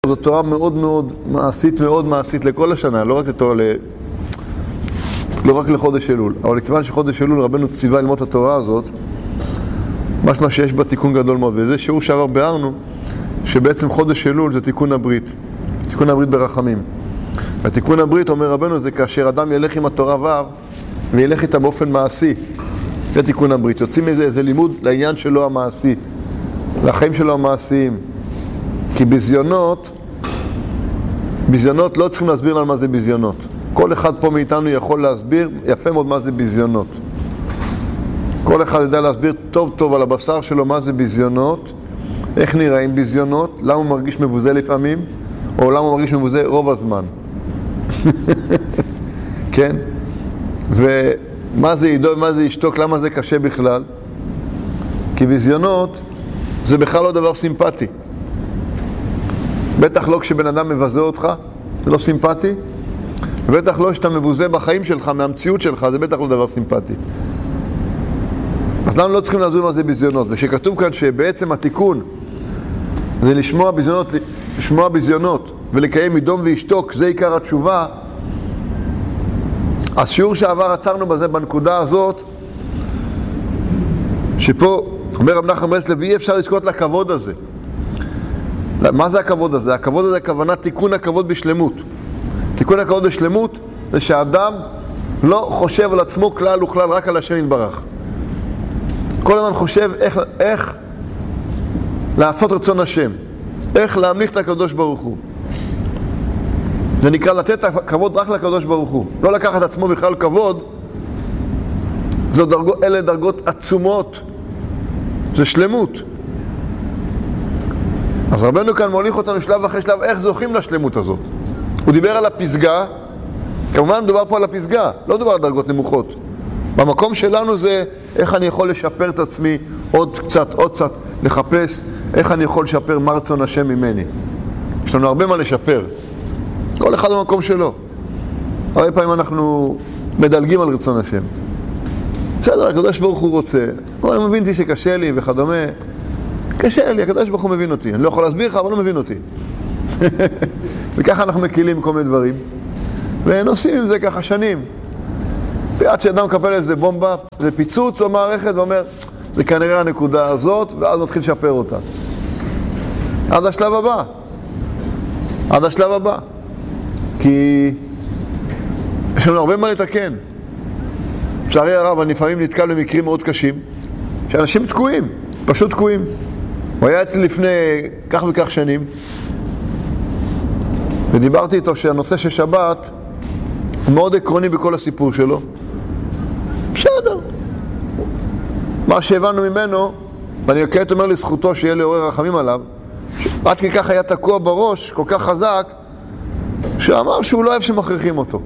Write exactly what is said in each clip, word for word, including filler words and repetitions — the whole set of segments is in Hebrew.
זו תורה מאוד מאוד מעשית, מאוד מעשית לכל השנה, לא רק לתורה, ל... לא רק לחודש אלול. אבל כיוון שחודש אלול רבנו ציווה ללמוד את התורה הזאת, משמע שיש בה תיקון גדול מאוד, וזה שיעור שעבר ביארנו, שבעצם חודש אלול זה תיקון הברית, תיקון הברית ברחמים. התיקון הברית, אומר רבנו, זה כאשר אדם ילך עם התורה ו' וילך איתה באופן מעשי. זה תיקון הברית. יוצאים מזה איזה לימוד לעניין שלו המעשי, לחיים שלו המעשיים. כי בזיונות, בזיונות לא צריכים להסביר על מה זה בזיונות. כל אחד פה מאיתנו יכול להסביר יפה מאוד מה זה בזיונות. כל אחד יודע להסביר טוב טוב על הבשר שלו מה זה בזיונות, איך נראים בזיונות, למה הוא מרגיש מבוזה לפעמים, או למה הוא מרגיש מבוזה רוב הזמן. כן? ומה זה ידוע ומה זה ישתוק, למה זה קשה בכלל? כי בזיונות זה בכלל לא דבר סימפטי. בטח לא כשבן אדם מבזה אותך, זה לא סימפטי. ובטח לא שאתה מבוזה בחיים שלך, מהמציאות שלך, זה בטח לא דבר סימפטי. אז למה לא צריכים להסביר מה זה בזיונות? ושכתוב כאן שבעצם התיקון זה לשמוע בזיונות, לשמוע בזיונות ולקיים מדום וישתוק, זה עיקר התשובה. אז שיעור שעבר עצרנו בזה בנקודה הזאת, שפה אומר רב נחמן ברסלב, אי אפשר לזכות לכבוד הזה. מה זה הכבוד הזה? הכבוד הזה הכוונה תיקון הכבוד בשלמות. תיקון הכבוד בשלמות זה שהאדם לא חושב על עצמו כלל וכלל, רק על השם יתברך. כל הזמן חושב איך, איך לעשות רצון השם, איך להמליך את הקדוש ברוך הוא. זה נקרא לתת את הכבוד רק לקדוש ברוך הוא, לא לקחת עצמו בכלל כבוד. זו דרגות, אלה דרגות עצומות, זה שלמות. אז רבנו כאן מוליך אותנו שלב אחרי שלב איך זוכים לשלמות הזאת. הוא דיבר על הפסגה, כמובן מדובר פה על הפסגה, לא מדובר על דרגות נמוכות. במקום שלנו זה איך אני יכול לשפר את עצמי עוד קצת, עוד קצת, לחפש איך אני יכול לשפר מה רצון השם ממני. יש לנו הרבה מה לשפר, כל אחד במקום שלו. הרבה פעמים אנחנו מדלגים על רצון השם. בסדר, הקדוש ברוך הוא רוצה, אבל אני מבין אותי שקשה לי וכדומה. קשה לי, הקדוש ברוך הוא מבין אותי. אני לא יכול להסביר לך, אבל הוא מבין אותי. וככה אנחנו מקילים כל מיני דברים, ונוסעים עם זה ככה שנים. ועד שאדם מקבל איזה בומבה, זה פיצוץ או מערכת, ואומר, זה כנראה הנקודה הזאת, ואז מתחיל לשפר אותה. עד השלב הבא. עד השלב הבא. כי יש לנו הרבה מה לתקן. לצערי הרב, אני לפעמים נתקל במקרים מאוד קשים, שאנשים תקועים, פשוט תקועים. הוא היה אצלי לפני כך וכך שנים, ודיברתי איתו שהנושא של שבת הוא מאוד עקרוני בכל הסיפור שלו. בסדר. מה שהבנו ממנו, ואני כעת אומר לזכותו שיהיה לעורר רחמים עליו, עד כי כך היה תקוע בראש, כל כך חזק, שאמר שהוא לא אוהב שמכריחים אותו.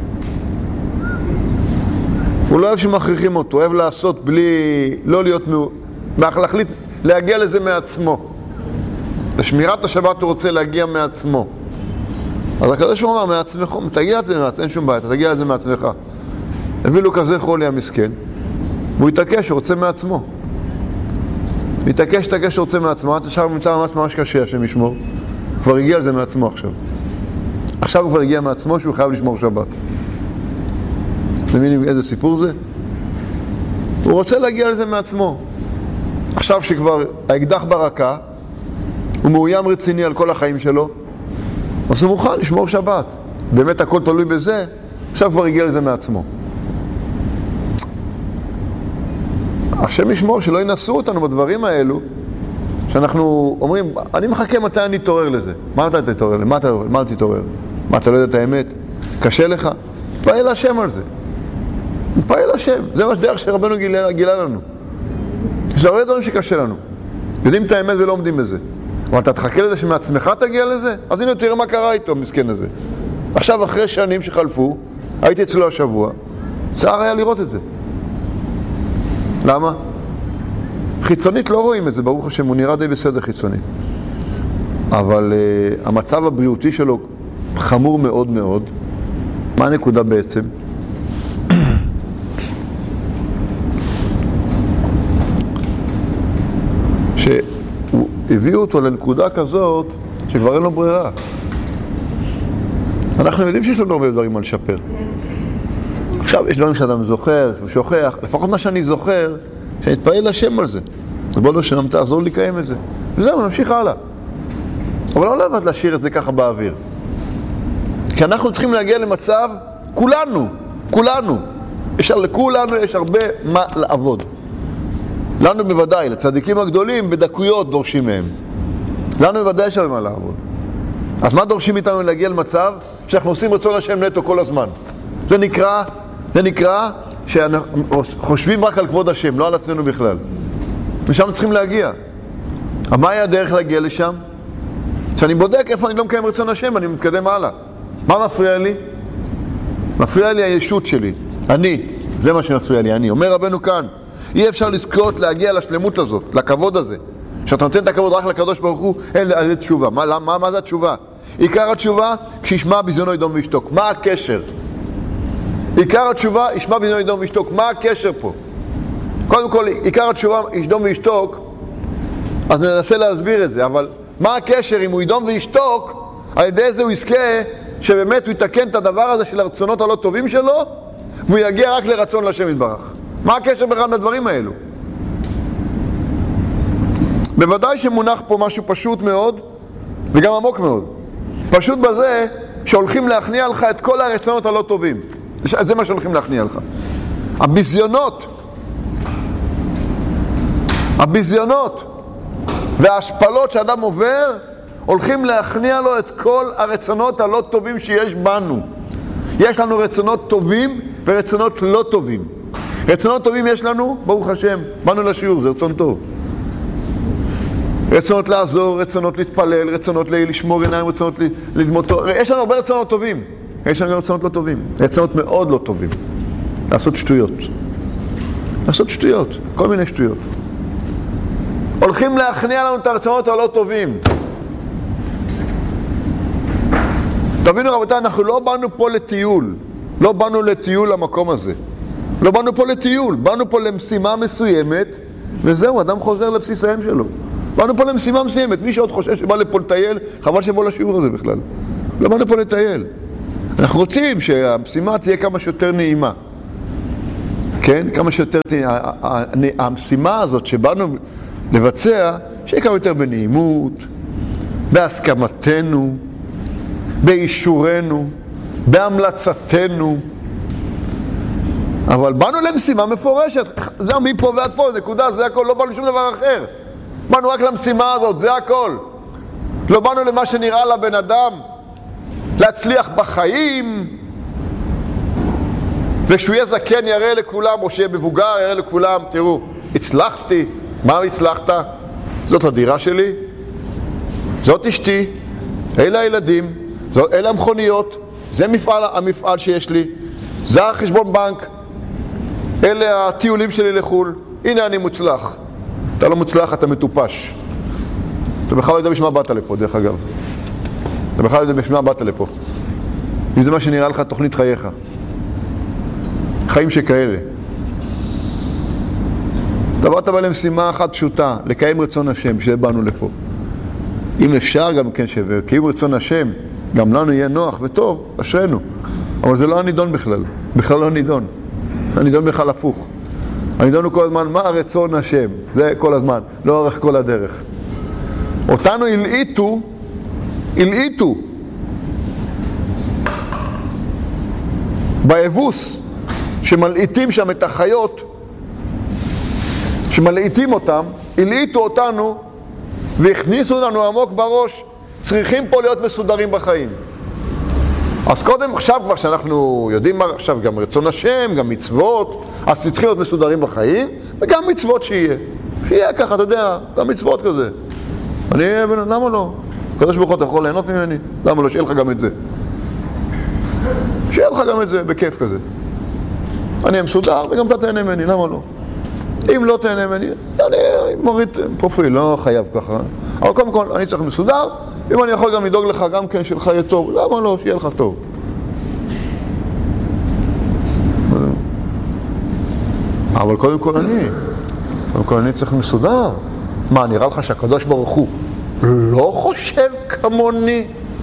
הוא לא אוהב שמכריחים אותו, אוהב לעשות בלי, לא להיות, להחליט, להגיע לזה מעצמו. לשמירת השבת הוא רוצה להגיע מעצמו. אז הקדוש הוא אמר, מעצמך, תגיע לזה מעצמך, אין שום בעיה, תגיע לזה מעצמך. הביא לו כזה חולי המסכן, והוא התעקש, הוא רוצה מעצמו. הוא התעקש, התעקש, הוא רוצה מעצמו, עד עכשיו הוא נמצא ממש ממש קשה, השם ישמור. הוא כבר הגיע לזה מעצמו עכשיו. עכשיו הוא כבר הגיע מעצמו שהוא חייב לשמור שבת. מבינים איזה סיפור זה? הוא רוצה להגיע לזה מעצמו. עכשיו שכבר האקדח ברקה, הוא מאוים רציני על כל החיים שלו, אז הוא מוכן לשמור שבת. באמת הכל תלוי בזה, עכשיו כבר הגיע לזה מעצמו. השם ישמור שלא ינסו אותנו בדברים האלו, שאנחנו אומרים, אני מחכה מתי אני תתעורר לזה. מה אתה תתעורר? מה אתה, מה אתה תתעורר? מה, אתה לא יודע את האמת? קשה לך? פעל השם על זה. פעל השם. זה מה שדרך שרבנו גילה, גילה לנו. יש הרבה דברים שקשה לנו. יודעים את האמת ולא עומדים בזה. אבל אתה תחכה לזה שמעצמך תגיע לזה? אז הנה תראה מה קרה איתו, מסכן הזה. עכשיו אחרי שנים שחלפו, הייתי אצלו השבוע, צער היה לראות את זה. למה? חיצונית לא רואים את זה, ברוך השם, הוא נראה די בסדר חיצונית. אבל uh, המצב הבריאותי שלו חמור מאוד מאוד. מה הנקודה בעצם? שהביאו אותו לנקודה כזאת שכבר אין לו ברירה. אנחנו יודעים שיש לנו הרבה דברים על לשפר. עכשיו, יש דברים שאדם זוכר ושוכח, לפחות מה שאני זוכר, שאני אתפעל לשם על זה. ובואו שם תעזור לי לקיים את זה. וזהו, נמשיך הלאה. אבל לא לבד להשאיר את זה ככה באוויר. כי אנחנו צריכים להגיע למצב, כולנו, כולנו, יש, לכולנו יש הרבה מה לעבוד. לנו בוודאי, לצדיקים הגדולים, בדקויות דורשים מהם. לנו בוודאי יש הרבה מה לעבוד. אז מה דורשים איתנו להגיע למצב שאנחנו עושים רצון השם נטו כל הזמן? זה נקרא, זה נקרא שאנחנו חושבים רק על כבוד השם, לא על עצמנו בכלל. ושם צריכים להגיע. אבל מה היה הדרך להגיע לשם? כשאני בודק איפה אני לא מקיים רצון השם, אני מתקדם הלאה. מה מפריע לי? מפריע לי הישות שלי. אני. זה מה שמפריע לי, אני. אומר רבנו כאן, אי אפשר לזכות להגיע לשלמות הזאת, לכבוד הזה. שאתה נותן את הכבוד רק לקדוש ברוך הוא, אין על זה תשובה. מה, מה, מה זה התשובה? עיקר התשובה, כשישמע ביזיונו ידום וישתוק. מה הקשר? עיקר התשובה, ישמע ביזיונו ידום וישתוק. מה הקשר פה? קודם כל, עיקר התשובה, ידום וישתוק, אז ננסה להסביר את זה, אבל מה הקשר אם הוא ידום וישתוק, על ידי זה הוא יזכה שבאמת הוא יתקן את הדבר הזה של הרצונות הלא טובים שלו, והוא יגיע רק לרצון לשם יתברך. מה הקשר בכלל מהדברים האלו? בוודאי שמונח פה משהו פשוט מאוד, וגם עמוק מאוד. פשוט בזה שהולכים להכניע לך את כל הרצונות הלא טובים. זה מה שהולכים להכניע לך. הביזיונות, הביזיונות וההשפלות שאדם עובר, הולכים להכניע לו את כל הרצונות הלא טובים שיש בנו. יש לנו רצונות טובים ורצונות לא טובים. רצונות טובים יש לנו, ברוך השם, באנו לשיעור, זה רצון טוב. רצונות לעזור, רצונות להתפלל, רצונות לשמור עיניים, רצונות ללמוד טוב. יש לנו הרבה רצונות טובים. יש לנו רצונות לא טובים. רצונות מאוד לא טובים. לעשות שטויות. לעשות שטויות. כל מיני שטויות. הולכים להכניע לנו את הרצונות הלא טובים. תבינו רבותיי, אנחנו לא באנו פה לטיול. לא באנו לטיול למקום הזה. לא באנו פה לטיול. באנו פה למשימה מסוימת, וזהו, אדם חוזר לבסיס ההם שלו. באנו פה למשימה מסוימת. מי שעוד חושב שבא לפה לטייל, חבל שבוא לשיעור הזה בכלל. לא באנו פה לטייל. אנחנו רוצים שהמשימה תהיה כמה שיותר נעימה. כן? כמה שיותר... המשימה הזאת שבאנו לבצע, שיהיה כמה יותר בנעימות, בהסכמתנו, באישורנו, בהמלצתנו. אבל באנו למשימה מפורשת. זהו, מפה ועד פה, נקודה, זה הכל. לא באנו לשום דבר אחר. באנו רק למשימה הזאת, זה הכל. לא באנו למה שנראה לבן אדם להצליח בחיים, ושהוא יהיה זקן יראה לכולם, או שיהיה מבוגר יראה לכולם. תראו, הצלחתי. מה הצלחת? זאת הדירה שלי, זאת אשתי, אלה הילדים, זאת, אלה המכוניות, זה מפעל, המפעל שיש לי, זה החשבון בנק, אלה הטיולים שלי לחול. הנה אני מוצלח. אתה לא מוצלח, אתה מטופש. אתה בכלל לא יודע בשמה באת לפה, דרך אגב. אתה בכלל לא יודע בשמה באת לפה. אם זה מה שנראה לך, תוכנית חייך. חיים שכאלה. אתה באת בה למשימה אחת פשוטה, לקיים רצון השם, שבאנו לפה. אם אפשר גם כן שבקיים רצון השם, גם לנו יהיה נוח וטוב, אשרנו. אבל זה לא הנידון בכלל. בכלל לא הנידון. הנידון בכלל הפוך. הנידון הוא כל הזמן, מה הרצון השם? זה כל הזמן, לא אורך כל הדרך. אותנו הלעיטו, הלעיטו. באבוס, שמלעיטים שם את החיות, שמלעיטים אותם, הלעיטו אותנו והכניסו לנו עמוק בראש, צריכים פה להיות מסודרים בחיים. אז קודם, עכשיו כבר שאנחנו יודעים מה, עכשיו גם רצון השם, גם מצוות, אז צריכים להיות מסודרים בחיים, וגם מצוות שיהיה. שיהיה ככה, אתה יודע, גם מצוות כזה. אני, למה לא? קדוש ברוך הוא, אתה יכול ליהנות ממני? למה לא? שיהיה לך גם את זה. שיהיה לך גם את זה, בכיף כזה. אני אהיה מסודר וגם אתה תהנה ממני, למה לא? אם לא תהנה ממני, אני מוריד פרופיל, לא חייב ככה. אבל קודם כל, אני צריך מסודר, אם אני יכול גם לדאוג לך גם כן שלך יהיה טוב, למה לא? שיהיה לך טוב. אבל קודם כל אני, קודם כל אני צריך מסודר. מה, נראה לך שהקדוש ברוך הוא לא חושב כמוני.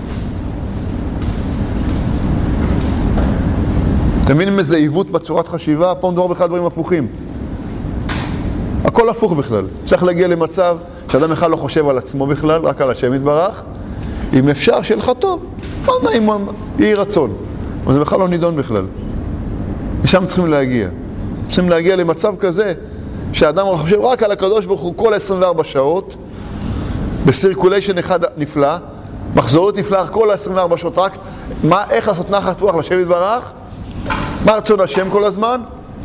אתה מבין עם איזה עיוות בצורת חשיבה? פה מדובר בכלל דברים הפוכים. הכל הפוך בכלל. צריך להגיע למצב שאדם בכלל לא חושב על עצמו בכלל, רק על השם יתברך. אם אפשר, שיהיה לך טוב. לא נעים, יהי רצון. אבל זה בכלל לא נידון בכלל. ושם צריכים להגיע. צריכים להגיע למצב כזה שהאדם חושב רק על הקדוש ברוך הוא כל עשרים וארבע שעות, בסירקוליישן אחד נפלא, מחזוריות נפלאה כל עשרים וארבע שעות, רק מה, איך לעשות נחת רוח לשם יתברך, מה רצון השם כל הזמן,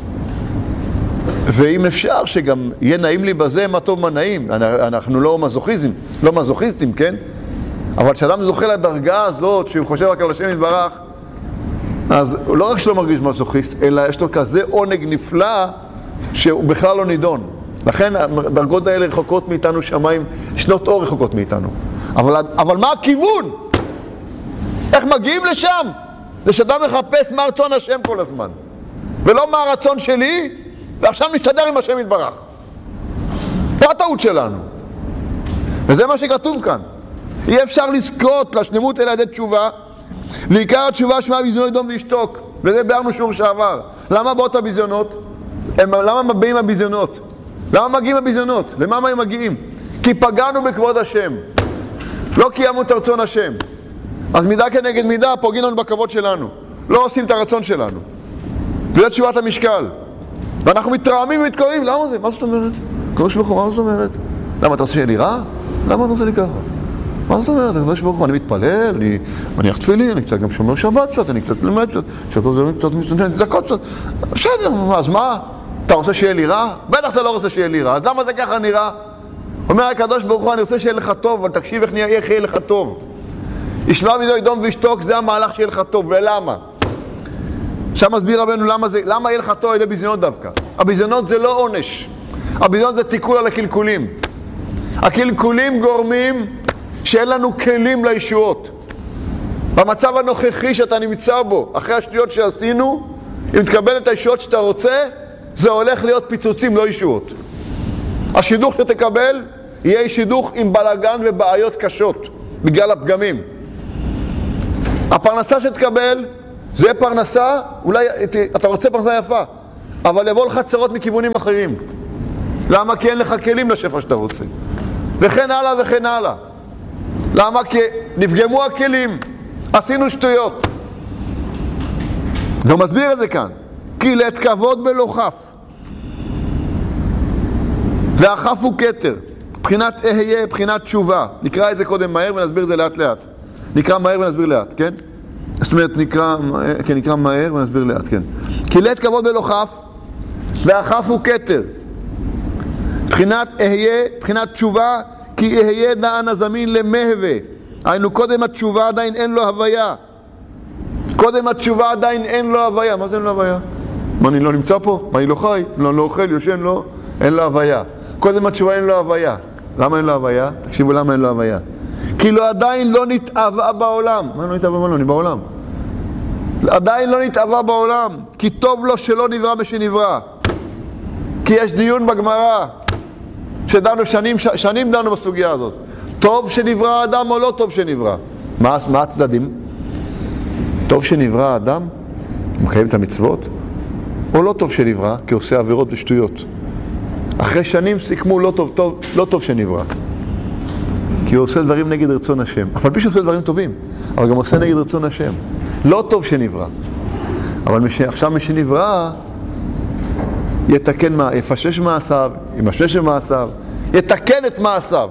ואם אפשר שגם יהיה נעים לי בזה, מה טוב מה נעים. אנחנו לא מזוכיזם, לא מזוכיסטים, כן? אבל כשאדם זוכה לדרגה הזאת, שהוא חושב רק על השם יתברך, אז הוא לא רק שלא מרגיש מזוכיסט, אלא יש לו כזה עונג נפלא, שהוא בכלל לא נידון. לכן הדרגות האלה רחוקות מאיתנו, שמיים, שנות אור רחוקות מאיתנו. אבל, אבל מה הכיוון? איך מגיעים לשם? זה שאתה מחפש מה רצון השם כל הזמן. ולא מה הרצון שלי, ועכשיו נסתדר עם השם יתברך. פה הטעות שלנו. וזה מה שכתוב כאן. אי אפשר לזכות לשלמות אלא ידי תשובה, ועיקר התשובה שמה ביזיון ידום וישתוק. וזה ביארנו שיעור שעבר. למה באות הביזיונות? הם, למה מביאים הביזיונות? למה מגיעים הביזיונות? למה הם מגיעים? כי פגענו בכבוד השם. לא קיימו את רצון השם. אז מידה כנגד מידה פוגעים לנו בכבוד שלנו. לא עושים את הרצון שלנו. וזה תשובת המשקל. ואנחנו מתרעמים ומתקרבים. למה זה? מה זאת אומרת? קדוש ברוך הוא, מה זאת אומרת? למה אתה רוצה שיהיה לי רע? למה אתה רוצה לי ככה? מה זאת אומרת? קדוש ברוך הוא, אני מתפלל, אני מניח תפילין, אני קצת גם שומר שבת קצת, אני קצת לומד קצת, קצת עוזר קצת מסתנן, צדקות קצת. בסדר, אז מה? אתה רוצה שיהיה לי רע? בטח אתה לא רוצה שיהיה לי רע. אז למה זה ככה נראה? אומר הקדוש ברוך הוא, אני רוצה שיהיה לך טוב, אבל תקשיב איך נהיה, איך יהיה לך טוב. ישמע ביזיון ידום וישתוק, זה המהלך שיהיה לך טוב. ולמה? שם מסביר רבנו למה זה, למה יהיה לך טוב על ידי ביזיונות דווקא. הביזיונות זה לא עונש. הביזיונות זה תיקול על הקלקולים. הקלקולים גורמים שאין לנו כלים לישועות. במצב הנוכחי שאתה נמצא בו, אחרי השטויות שעשינו, אם תקבל את הישועות שאתה רוצה, זה הולך להיות פיצוצים, לא ישועות. השידוך שתקבל יהיה שידוך עם בלגן ובעיות קשות, בגלל הפגמים. הפרנסה שתקבל, זה פרנסה, אולי אתה רוצה פרנסה יפה, אבל יבוא לך צרות מכיוונים אחרים. למה? כי אין לך כלים לשפע שאתה רוצה. וכן הלאה וכן הלאה. למה? כי נפגמו הכלים, עשינו שטויות. והוא מסביר את זה כאן. כי לעת כבוד בלא חף. והחף הוא כתר. בחינת אהיה, בחינת תשובה. נקרא את זה קודם מהר ונסביר את זה לאט לאט. נקרא מהר ונסביר לאט, כן? זאת אומרת, נקרא, כן, נקרא מהר ונסביר לאט, כן. כי לעת כבוד בלא חף, והחף הוא כתר. בחינת אהיה, בחינת תשובה, כי אהיה דען הזמין למהווה. היינו, קודם התשובה עדיין אין לו הוויה. קודם התשובה עדיין אין לו הוויה. מה זה אין לו הוויה? מה, אני לא נמצא פה? מה, אני לא חי? לא, לא אוכל, יושן, לא? אין לו הוויה. קודם התשובה אין לו הוויה. למה אין לו הוויה? תקשיבו למה אין לו הוויה. כי לא עדיין לא נתאווה בעולם. מה לא נתאווה בעולם? אני בעולם. עדיין לא נתאווה בעולם. כי טוב לו שלא נברא משנברא. כי יש דיון בגמרא. שדנו שנים, שנים דנו בסוגיה הזאת. טוב שנברא האדם או לא טוב שנברא? מה, מה הצדדים? טוב שנברא האדם, מקיים את המצוות, או לא טוב שנברא, כי עושה עבירות ושטויות. אחרי שנים סיכמו לא טוב, טוב, לא טוב שנברא. כי הוא עושה דברים נגד רצון השם. אף על פי שעושה דברים טובים, אבל גם עושה נגד רצון השם. לא טוב שנברא. אבל מש, עכשיו מי שנברא, יתקן מה, יפשש מעשיו, ימשש מעשיו, יתקן את מעשיו.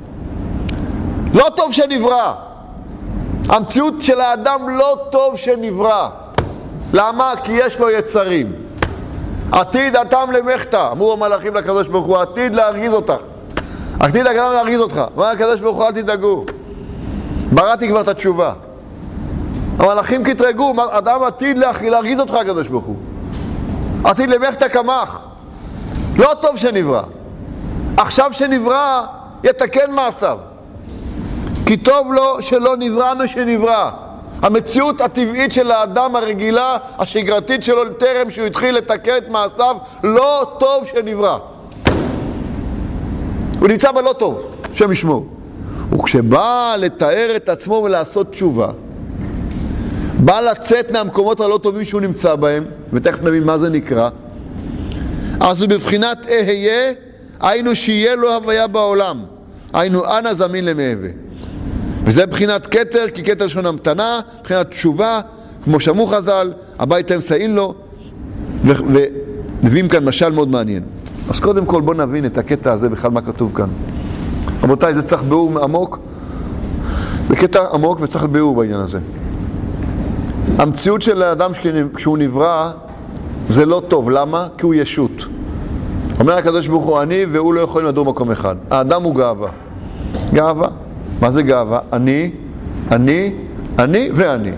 לא טוב שנברא. המציאות של האדם לא טוב שנברא. למה? כי יש לו יצרים. עתיד אתם למחתה, אמרו המלאכים לקדוש ברוך הוא, עתיד להרגיז אותך. עתיד להרגיז אותך. אמר הקדוש ברוך הוא, אל תדאגו. בראתי כבר את התשובה. המלאכים כתרגו, אדם עתיד להרגיז אותך הקדוש ברוך הוא. עתיד למחתה כמך. לא טוב שנברא. עכשיו שנברא, יתקן מעשיו. כי טוב לו שלא נברא משנברא. המציאות הטבעית של האדם הרגילה, השגרתית שלו, טרם שהוא התחיל לתקן את מעשיו, לא טוב שנברא. הוא נמצא בלא טוב, שם ישמור. וכשבא לתאר את עצמו ולעשות תשובה, בא לצאת מהמקומות הלא טובים שהוא נמצא בהם, ותכף נבין מה זה נקרא, אז הוא בבחינת אהיה, היינו שיהיה לו הוויה בעולם, היינו אנא זמין למהווה. וזה בחינת כתר, כי כתר שון המתנה, בחינת תשובה, כמו שמעו חז"ל, הבית האמצעין לו, ונביאים כאן משל מאוד מעניין. אז קודם כל בואו נבין את הקטע הזה בכלל מה כתוב כאן. רבותיי, זה צריך ביאור עמוק, זה קטע עמוק וצריך ביאור בעניין הזה. המציאות של האדם כשהוא נברא זה לא טוב, למה? כי הוא ישות. אומר הקדוש ברוך הוא אני והוא לא יכול לדור מקום אחד. האדם הוא גאווה. גאווה. מה זה גאווה? אני, אני, אני ואני.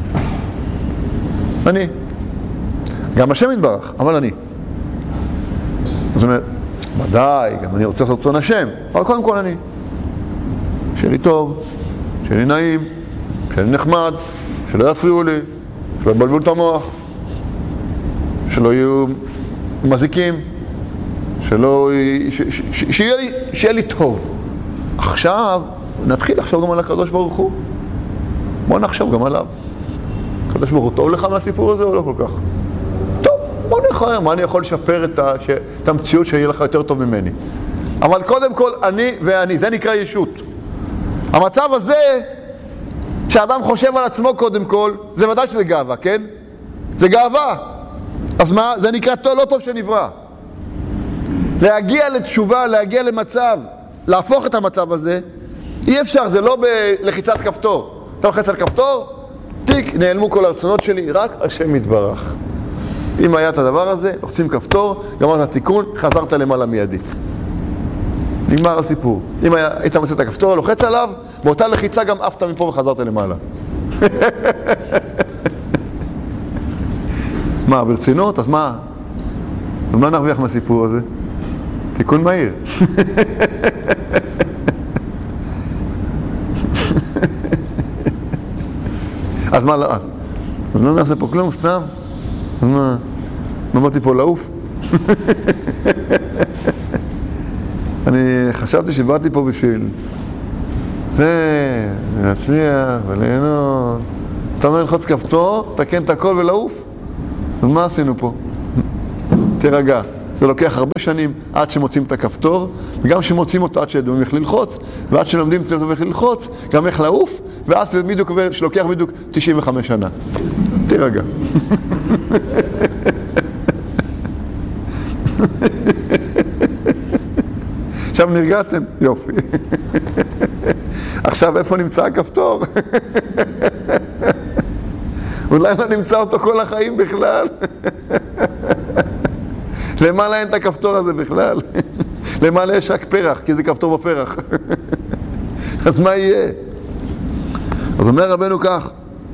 אני. גם השם יתברך, אבל אני. זאת אומרת, ודאי, גם אני רוצה לעשות רצון השם, אבל קודם כל אני. שיהיה לי טוב, שיהיה לי נעים, שיהיה לי נחמד, שלא יפריעו לי, שלא יבלבלו את המוח, שלא יהיו מזיקים, שלא... ש, ש, ש, שיהיה לי, שיהיה לי טוב. עכשיו נתחיל לחשוב גם על הקדוש ברוך הוא. בוא נחשוב גם עליו. הקדוש ברוך הוא, טוב לך מהסיפור הזה או לא כל כך? טוב, בוא נחיה, מה אני יכול לשפר את, ה, ש, את המציאות שיהיה לך יותר טוב ממני. אבל קודם כל אני ואני, זה נקרא ישות. המצב הזה שהאדם חושב על עצמו קודם כל, זה ודאי שזה גאווה, כן? זה גאווה. אז מה? זה נקרא טוב, לא טוב שנברא. להגיע לתשובה, להגיע למצב, להפוך את המצב הזה, אי אפשר, זה לא בלחיצת כפתור. אתה לוחץ על כפתור, תיק, נעלמו כל הרצונות שלי, רק השם יתברך. אם היה את הדבר הזה, לוחצים כפתור, גמרת התיקון, חזרת למעלה מיידית. נגמר הסיפור. אם היה, היית מוצא את הכפתור, לוחץ עליו, באותה לחיצה גם עפת מפה וחזרת למעלה. מה, ברצינות? אז מה? ומה נרוויח מהסיפור הזה? תיקון מהיר. אז מה לא? אז, אז לא נעשה פה כלום, סתם. אז מה? לא באתי פה לעוף. אני חשבתי שבאתי פה בשביל זה, להצליח וליהנות. אתה אומר ללחוץ כפתור, תקן את הכל ולעוף. אז מה עשינו פה? תרגע. זה לוקח הרבה שנים עד שמוצאים את הכפתור, וגם שמוצאים אותו עד שידעים איך ללחוץ, ועד שלומדים איך ללחוץ, גם איך לעוף, ואז זה בדיוק שלוקח בדיוק תשעים וחמש שנה. תרגע. עכשיו נרגעתם? יופי. עכשיו איפה נמצא הכפתור? אולי לא נמצא אותו כל החיים בכלל. למעלה אין את הכפתור הזה בכלל. למעלה יש רק פרח, כי זה כפתור בפרח. אז מה יהיה? אז אומר רבנו כך,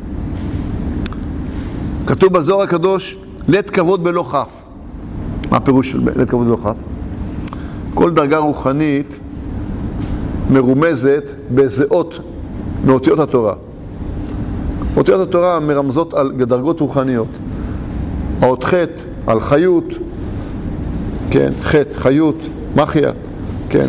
כתוב בזוהר הקדוש, לית כבוד בלא כף. מה הפירוש של לית כבוד בלא כף? כל דרגה רוחנית מרומזת בזהות מאותיות התורה. אותיות התורה מרמזות על דרגות רוחניות. האות חטא על חיות, כן, חטא, חיות, מחיה, כן.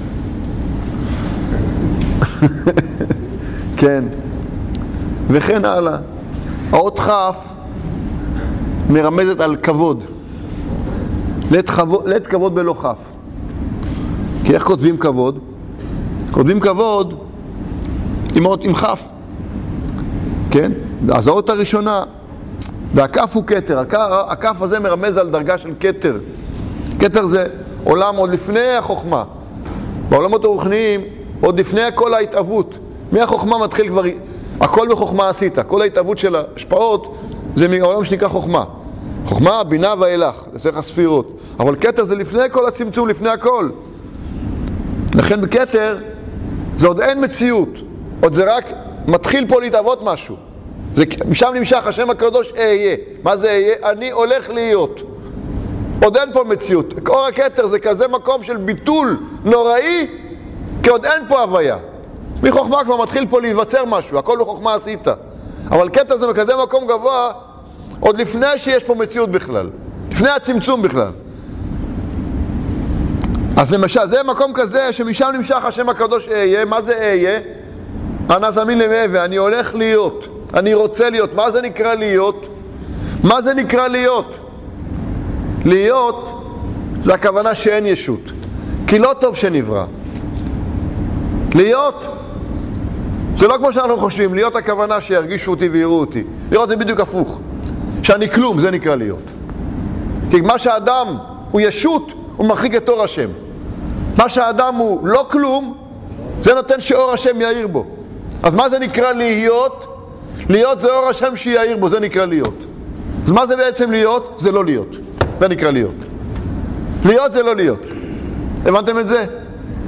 כן. וכן הלאה. האות כף מרמזת על כבוד. לית כבוד, לית כבוד בלא כף. כי איך כותבים כבוד? כותבים כבוד עם אות, עם כף. כן? אז האות הראשונה, והכף הוא כתר. הכף הזה מרמז על דרגה של כתר. כתר זה עולם עוד לפני החוכמה. בעולמות הרוחניים, עוד לפני כל ההתאבות. מהחוכמה מתחיל כבר, הכל בחוכמה עשית. כל ההתאבות של ההשפעות זה מעולם שנקרא חוכמה. חוכמה, בינה ואילך, לסך הספירות. אבל כתר זה לפני כל הצמצום, לפני הכל. לכן בכתר זה עוד אין מציאות. עוד זה רק מתחיל פה להתאבות משהו. זה, משם נמשך השם הקדוש אהיה. מה זה אהיה? אני הולך להיות. עוד אין פה מציאות. אור הכתר זה כזה מקום של ביטול נוראי, כי עוד אין פה הוויה. מחוכמה כבר מתחיל פה להיווצר משהו, הכל בחוכמה עשית. אבל כתר זה כזה מקום גבוה, עוד לפני שיש פה מציאות בכלל. לפני הצמצום בכלל. אז למשל, זה מקום כזה שמשם נמשך השם הקדוש אהיה. מה זה אהיה? אנא זמין למעבר, אני הולך להיות, אני רוצה להיות. מה זה נקרא להיות? מה זה נקרא להיות? להיות זה הכוונה שאין ישות, כי לא טוב שנברא. להיות זה לא כמו שאנחנו חושבים. להיות הכוונה שירגישו אותי ויראו אותי. להיות זה בדיוק הפוך, שאני כלום, זה נקרא להיות. כי מה שהאדם הוא ישות, הוא מרחיק את אור השם. מה שהאדם הוא לא כלום, זה נותן שאור השם יאיר בו. אז מה זה נקרא להיות? להיות זה אור השם שיאיר בו, זה נקרא להיות. אז מה זה בעצם להיות? זה לא להיות, זה נקרא להיות. להיות זה לא להיות. הבנתם את זה?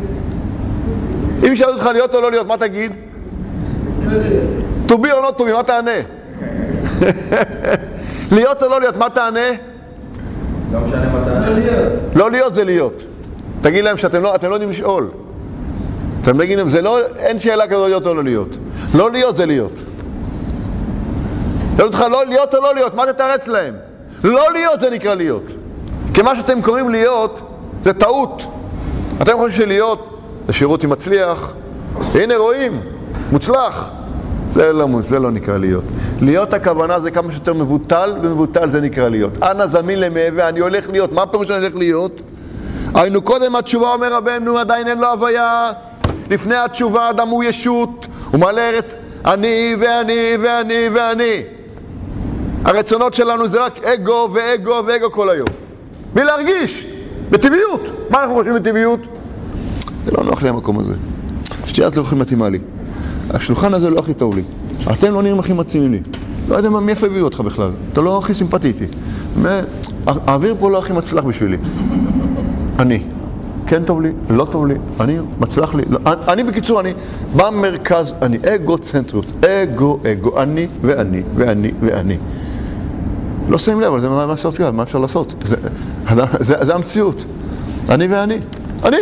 אם שאלו אותך להיות או לא להיות, מה תגיד? to be or not to be, מה תענה? להיות או לא להיות, מה תענה? לא משנה מה תענה. לא להיות. לא להיות זה להיות. תגיד להם שאתם לא, אתם לא יודעים לשאול. אתם תגיד להם, זה לא, אין שאלה כזו להיות או לא להיות. לא להיות זה להיות. שאלו אותך לא להיות או לא להיות, מה תתרץ להם? לא להיות זה נקרא להיות. כי מה שאתם קוראים להיות זה טעות. אתם חושבים שלהיות זה שירות עם מצליח. הנה רואים, מוצלח. זה לא, זה לא נקרא להיות. להיות הכוונה זה כמה שיותר מבוטל, ומבוטל זה נקרא להיות. אנא זמין למעבר, אני הולך להיות. מה פירוש שאני הולך להיות? היינו קודם התשובה, אומר רבנו, עדיין אין לו הוויה. לפני התשובה אדם הוא ישות, הוא מלא ארץ אני ואני ואני ואני. הרצונות שלנו זה רק אגו ואגו ואגו כל היום. בלי להרגיש, בטבעיות. מה אנחנו חושבים בטבעיות? זה לא נוח לי המקום הזה. שתיית לא הכי מתאימה לי. השולחן הזה לא הכי טוב לי. אתם לא נראים הכי מתאימים לי. לא יודע מה, מאיפה הביאו אותך בכלל. אתה לא הכי סימפטי איתי. האוויר פה לא הכי מצלח בשבילי. אני. כן טוב לי, לא טוב לי, אני מצלח לי. לא, אני בקיצור, אני במרכז, אני אגו-צנטריות. אגו, אגו, אני ואני ואני ואני. לא שמים לב, אבל זה מה אפשר לעשות, מה אפשר לעשות? זה, זה, זה, זה המציאות. אני ואני. אני.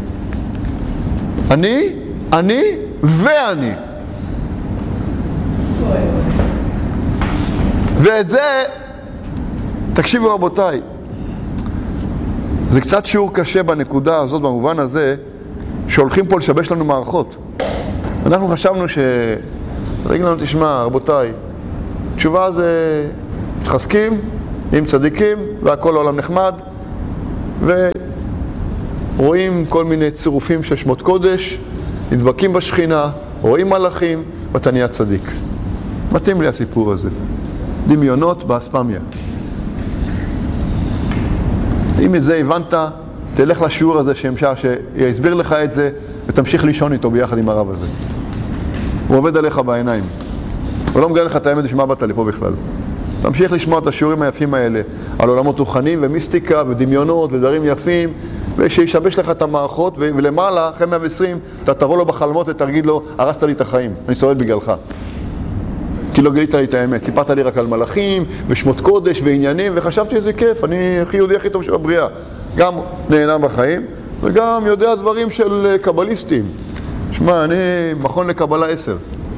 אני, אני ואני. ואת זה, תקשיבו רבותיי, זה קצת שיעור קשה בנקודה הזאת, במובן הזה, שהולכים פה לשבש לנו מערכות. אנחנו חשבנו ש... תגיד לנו, תשמע, רבותיי, תשובה זה מתחזקים, עם צדיקים, והכל העולם נחמד, ורואים כל מיני צירופים של שמות קודש, נדבקים בשכינה, רואים מלאכים, ואתה נהיה צדיק. מתאים לי הסיפור הזה. דמיונות באספמיה. אם את זה הבנת, תלך לשיעור הזה שהמשך, שיסביר לך את זה, ותמשיך לישון איתו ביחד עם הרב הזה. הוא עובד עליך בעיניים. הוא לא מגלה לך את האמת בשמה באת לפה בכלל. תמשיך לשמוע את השיעורים היפים האלה, על עולמות רוחניים ומיסטיקה ודמיונות ודברים יפים, ושישבש לך את המערכות, ולמעלה, אחרי מאה ועשרים, אתה תבוא לו בחלומות ותגיד לו, הרסת לי את החיים, אני סובל בגללך. כי לא גילית לי את האמת, סיפרת לי רק על מלאכים ושמות קודש ועניינים, וחשבתי איזה כיף, אני הכי יהודי הכי טוב שבבריאה. גם נהנה בחיים, וגם יודע דברים של קבליסטים. שמע, אני מכון לקבלה עשר.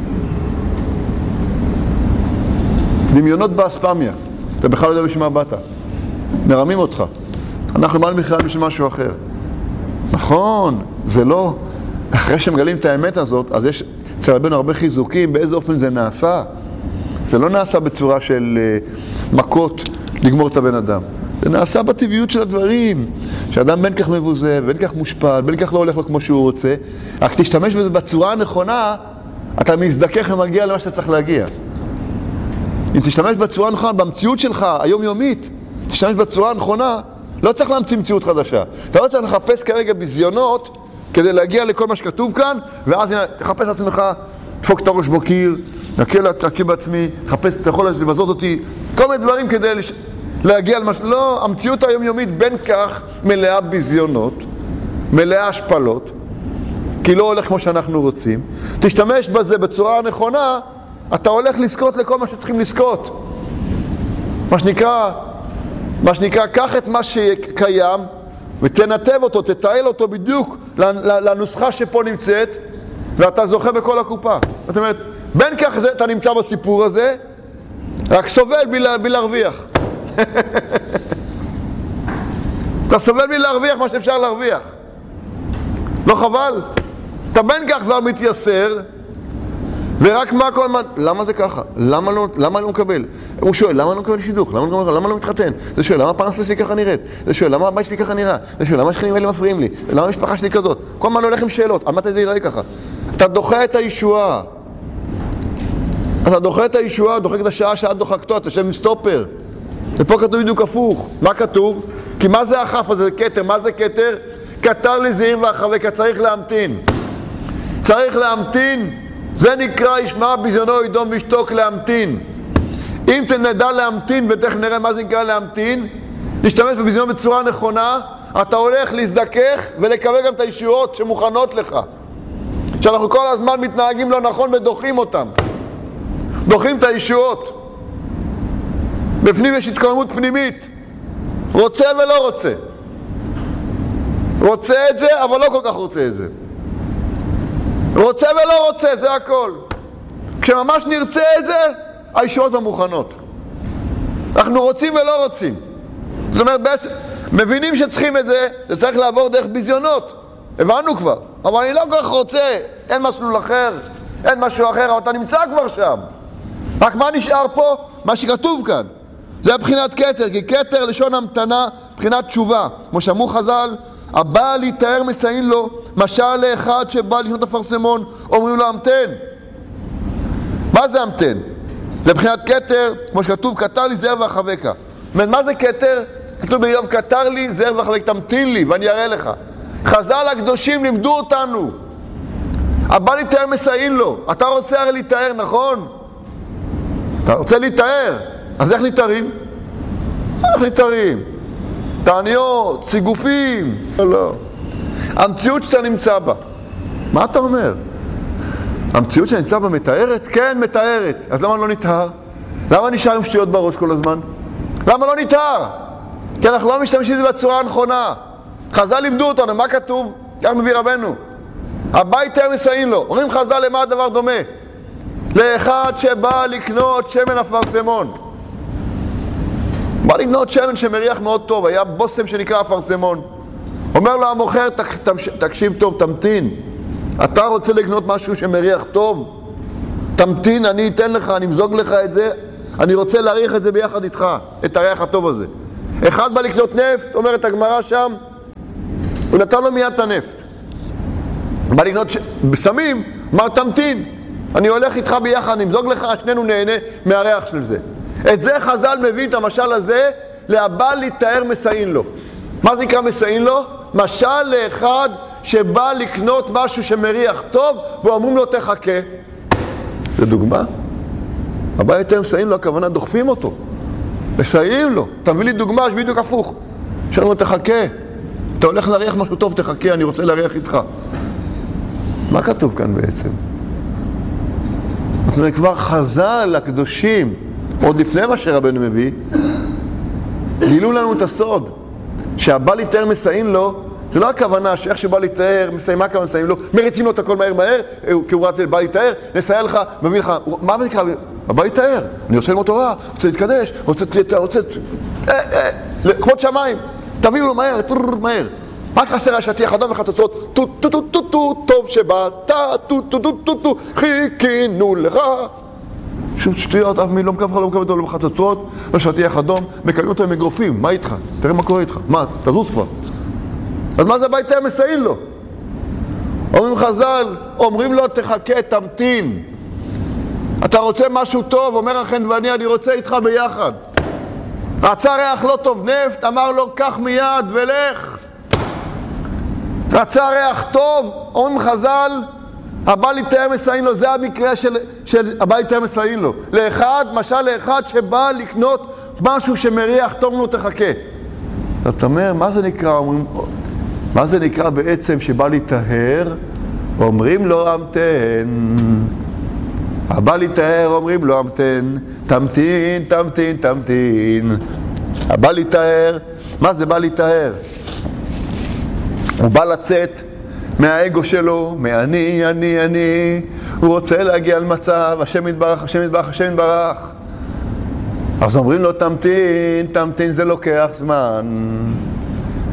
דמיונות באספמיה, אתה בכלל לא יודע בשביל מה באת. מרמים אותך. אנחנו מעל בכלל בשביל משהו אחר. נכון, זה לא... אחרי שמגלים את האמת הזאת, אז יש אצל רבנו הרבה חיזוקים, באיזה אופן זה נעשה. זה לא נעשה בצורה של uh, מכות לגמור את הבן אדם. זה נעשה בטבעיות של הדברים. שאדם בין כך מבוזה, בין כך מושפל, בין כך לא הולך לו כמו שהוא רוצה. רק תשתמש בזה בצורה הנכונה, אתה מזדכך ומגיע למה שאתה צריך להגיע. אם תשתמש בצורה הנכונה, במציאות שלך, היומיומית, תשתמש בצורה הנכונה, לא צריך להמציא מציאות חדשה. אתה לא צריך לחפש כרגע בזיונות כדי להגיע לכל מה שכתוב כאן, ואז הנה, תחפש עצמך, תפוק את הראש בקיר, תקל, תקל בעצמי, תחפש, אתה יכול לבזות אותי, כל מיני דברים כדי לש... להגיע למה ש... לא, המציאות היומיומית בין כך מלאה בזיונות, מלאה השפלות, כי לא הולך כמו שאנחנו רוצים. תשתמש בזה בצורה הנכונה, אתה הולך לזכות לכל מה שצריכים לזכות. מה שנקרא, מה שנקרא, קח את מה שקיים, ותנתב אותו, תתעל אותו בדיוק לנוסחה שפה נמצאת, ואתה זוכה בכל הקופה. זאת אומרת, בין כך זה, אתה נמצא בסיפור הזה, רק סובל בלי, בלי להרוויח. אתה סובל בלי להרוויח מה שאפשר להרוויח. לא חבל? אתה בין כך כבר מתייסר, ורק מה כל הזמן, למה זה ככה? למה לא, למה לא מקבל? הוא שואל, למה לא מקבל שידוך? למה לא, למה לא מתחתן? זה שואל, למה הפרנסה שלי ככה נראית? זה שואל, למה הבית שלי ככה נראה? זה שואל, למה השכנים האלה מפריעים לי? למה המשפחה שלי כזאת? כל הזמן הולך עם שאלות, עד מתי זה ייראה ככה? אתה דוחה את הישועה. אתה דוחה את הישועה, דוחק את השעה שאת דוחקתו, אתה יושב עם סטופר. ופה כתוב בדיוק הפוך. מה כתוב? כי מה זה החף הזה? זה כתר. מה זה כתר? כתר לי זעיר ואחבקה, צריך להמתין. צריך להמתין. זה נקרא ישמע ביזיונו ידום וישתוק, להמתין. אם נדע להמתין, ותכף נראה מה זה נקרא להמתין, להשתמש בביזיון בצורה נכונה, אתה הולך להזדכך ולקבל גם את הישועות שמוכנות לך. שאנחנו כל הזמן מתנהגים לא נכון ודוחים אותם. דוחים את הישועות. בפנים יש התקוממות פנימית. רוצה ולא רוצה. רוצה את זה, אבל לא כל כך רוצה את זה. רוצה ולא רוצה, זה הכל. כשממש נרצה את זה, הישועות המוכנות. אנחנו רוצים ולא רוצים. זאת אומרת, בעצם, מבינים שצריכים את זה, זה צריך לעבור דרך ביזיונות. הבנו כבר. אבל אני לא כל כך רוצה, אין מסלול אחר, אין משהו אחר, אבל אתה נמצא כבר שם. רק מה נשאר פה? מה שכתוב כאן. זה בחינת כתר, כי כתר לשון המתנה, בחינת תשובה. כמו שאמרו חז"ל, הבא להתאר מסעין לו, משל לאחד שבא לקנות אפרסמון, אומרים לו המתן. מה זה המתן? זה בחינת כתר, כמו שכתוב, כתר לי זעיר ואחבקה. מה זה כתר? כתוב באיוב, כתר לי זעיר ואחבקה, תמתין לי ואני אראה לך. חז"ל הקדושים לימדו אותנו. הבא להתאר מסעין לו. אתה רוצה הרי להתאר, נכון? אתה רוצה להתאר, אז איך להתארים? איך להתארים? תעניות, סיגופים, לא, לא. המציאות שאתה נמצא בה, מה אתה אומר? המציאות שאתה נמצא בה מתארת? כן, מתארת. אז למה לא נתאר? למה נשאר עם שטויות בראש כל הזמן? למה לא נתאר? כי אנחנו לא משתמשים בזה בצורה הנכונה. חז"ל לימדו אותנו, מה כתוב? כך מביא רבנו. הבא יתאר מסעין לו. אומרים חז"ל למה הדבר דומה? לאחד שבא לקנות שמן אפרסמון. בא לקנות שמן שמריח מאוד טוב, היה בוסם שנקרא אפרסמון. אומר לו המוכר, תקשיב טוב, תמתין. אתה רוצה לקנות משהו שמריח טוב? תמתין, אני אתן לך, אני אמזוג לך את זה, אני רוצה להריח את זה ביחד איתך, את הריח הטוב הזה. אחד בא לקנות נפט, אומרת הגמרא שם, הוא נתן לו מיד את הנפט. בא לקנות ש... בסמים, אמר תמתין. אני הולך איתך ביחד, אני אמזוג לך, שנינו נהנה מהריח של זה. את זה חז"ל מביא את המשל הזה, להבא להתאר מסעין לו. מה זה נקרא מסעין לו? משל לאחד שבא לקנות משהו שמריח טוב, ואומרים לו תחכה. זה דוגמה. הבא להתאר מסעין לו, הכוונה דוחפים אותו. מסעין לו. אתה מביא לי דוגמה שבדיוק הפוך. שאומרים לו תחכה. אתה הולך להריח משהו טוב, תחכה, אני רוצה להריח איתך. מה כתוב כאן בעצם? זאת אומרת, כבר חז"ל הקדושים, עוד לפני מה שרבנו מביא, גילו לנו את הסוד, שהבא להתאר מסעין לו, זה לא הכוונה שאיך שבא להתאר, מסעין, מה הכוונה מסעין לו? מריצים לו את הכל מהר מהר, כי הוא רצה לבא להתאר, נסייע לך, מביא לך, מה זה נקרא? הבא להתאר, אני רוצה ללמוד תורה, רוצה להתקדש, רוצה, רוצה, אה, אה, לכבוד שמיים, תביאו לו מהר, מהר. רק חסר השטיח אדום וחצוצרות, טו טו טו טו טו, טוב שבאת, טו טו טו טו טו, חיכינו לך. שוב שטויות, אף מי לא מקו לך, לא מקו אותו לא בחצוצרות, לא שטיח אדום, מקבלים אותו עם אגרופים, מה איתך? תראה מה קורה איתך, מה, תזוז כבר. אז מה זה הבא להתאר מסעין לו? אומרים חז"ל, אומרים לו תחכה, תמתין. אתה רוצה משהו טוב, אומר החן ואני, אני רוצה איתך ביחד. רצה ריח לא טוב נפט, אמר לו, קח מיד ולך. רצה ריח טוב, אומרים חז"ל, הבא להתאר מסעין לו, זה המקרה של, של הבא להתאר מסעין לו. לאחד, משל לאחד שבא לקנות משהו שמריח טוב לו תחכה. אתה אומר, מה זה נקרא? אומרים, מה זה נקרא בעצם שבא להתאר? אומרים לו המתן. הבא להתאר, אומרים לו המתן. תמתין, תמתין, תמתין. הבא להתאר, מה זה בא להתאר? הוא בא לצאת מהאגו שלו, מאני, אני, אני. הוא רוצה להגיע למצב, השם יתברך, השם יתברך, השם יתברך. אז אומרים לו, תמתין, תמתין, זה לוקח זמן.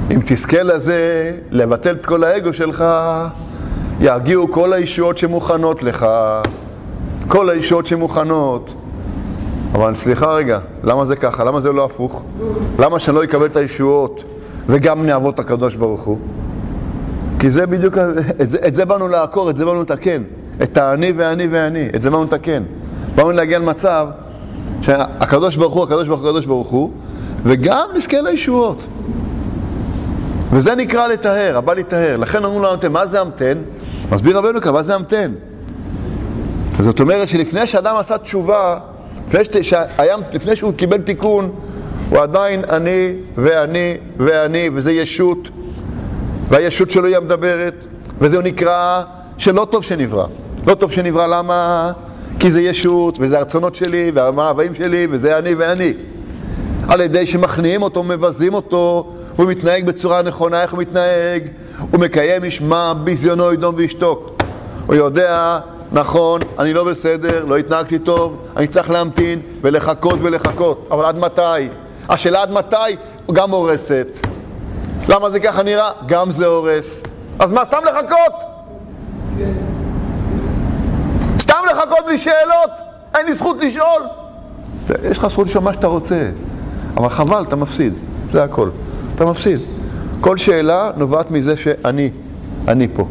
אם תזכה לזה, לבטל את כל האגו שלך, ירגיעו כל הישועות שמוכנות לך, כל הישועות שמוכנות. אבל סליחה רגע, למה זה ככה? למה זה לא הפוך? למה שאני לא אקבל את הישועות וגם נעבוד את הקדוש ברוך הוא? כי זה בדיוק, את זה, את זה באנו לעקור, את זה באנו לתקן. את האני ואני ואני, את זה באנו לתקן. באנו להגיע למצב שהקדוש ברוך הוא, הקדוש ברוך הוא, הקדוש ברוך הוא, וגם נזכה לישועות. וזה נקרא לטהר, הבא לטהר. לכן אמרו לו המתן, מה זה המתן? מסביר רבנו כאן, מה זה המתן? זאת אומרת שלפני שאדם עשה תשובה, לפני, שהיה, לפני שהוא קיבל תיקון, הוא עדיין אני ואני ואני, וזה ישות, והישות שלו היא המדברת, וזהו נקרא שלא טוב שנברא. לא טוב שנברא, למה? כי זה ישות, וזה הרצונות שלי, והמאוויים שלי, וזה אני ואני. על ידי שמכניעים אותו, מבזים אותו, הוא מתנהג בצורה נכונה. איך הוא מתנהג? הוא מקיים ישמע ביזיונו ידום וישתוק. הוא יודע, נכון, אני לא בסדר, לא התנהגתי טוב, אני צריך להמתין ולחכות ולחכות. אבל עד מתי? השאלה עד מתי גם הורסת. למה זה ככה נראה? גם זה הורס. אז מה, סתם לחכות? סתם לחכות בלי שאלות? אין לי זכות לשאול. יש לך זכות לשאול מה שאתה רוצה, אבל חבל, אתה מפסיד. זה הכל. אתה מפסיד. כל שאלה נובעת מזה שאני, אני פה.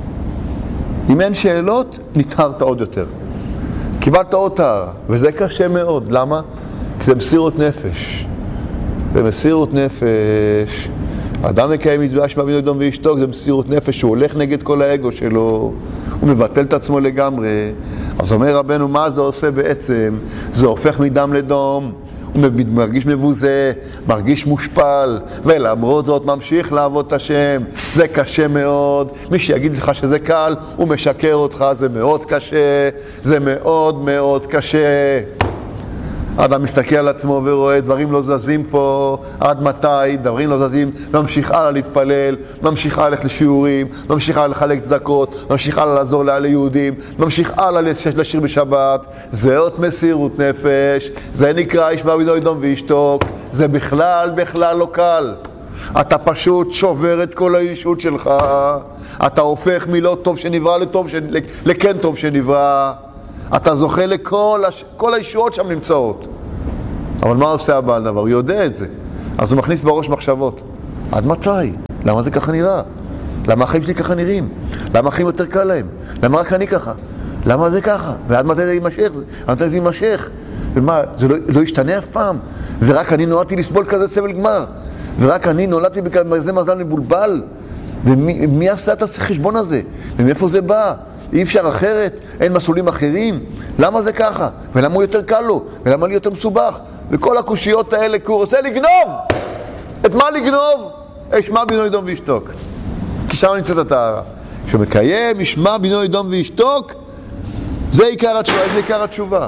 אם אין שאלות, נטהרת עוד יותר. קיבלת עוד טהרה, וזה קשה מאוד. למה? כי זה מסירות נפש. זה מסירות נפש. האדם מקיים מצווה ישמע בינו ידום וישתוק, זה מסירות נפש, הוא הולך נגד כל האגו שלו, הוא מבטל את עצמו לגמרי. אז אומר רבנו, מה זה עושה בעצם? זה הופך מדם לדום, הוא מרגיש מבוזה, מרגיש מושפל, ולמרות זאת ממשיך לעבוד את השם. זה קשה מאוד. מי שיגיד לך שזה קל, הוא משקר אותך. זה מאוד קשה, זה מאוד מאוד קשה. האדם מסתכל על עצמו ורואה דברים לא זזים פה, עד מתי דברים לא זזים, ממשיך הלאה להתפלל, ממשיך הלאה ללכת לשיעורים, ממשיך הלאה לחלק צדקות, ממשיך הלאה לעזור ליהודים, ממשיך הלאה לשיר בשבת. זה עוד מסירות נפש, זה נקרא ישמע בינו ידום וישתוק. זה בכלל בכלל לא קל. אתה פשוט שובר את כל הישות שלך, אתה הופך מלא טוב שנברא לטוב ש... לכן טוב שנברא. אתה זוכה לכל הש... כל הישועות שם נמצאות. אבל מה עושה הבעל דבר? הוא יודע את זה. אז הוא מכניס בראש מחשבות. עד מתי? למה זה ככה נראה? למה החיים שלי ככה נראים? למה החיים יותר קל להם? למה רק אני ככה? למה זה ככה? ועד מתי זה יימשך? עד מתי זה יימשך? ומה, זה לא, לא ישתנה אף פעם? ורק אני נולדתי לסבול כזה סבל גמר? ורק אני נולדתי בכזה מזל מבולבל? ומי מי עשה את החשבון הזה? ומאיפה זה בא? אי אפשר אחרת? אין מסלולים אחרים? למה זה ככה? ולמה הוא יותר קל לו? ולמה לי יותר מסובך? וכל הקושיות האלה, כי הוא רוצה לגנוב! את מה לגנוב? ישמע בינו ידום וישתוק. כי שם נמצאת הטהרה. כשהוא מקיים, ישמע בינו ידום וישתוק, זה עיקר התשובה. איזה עיקר התשובה?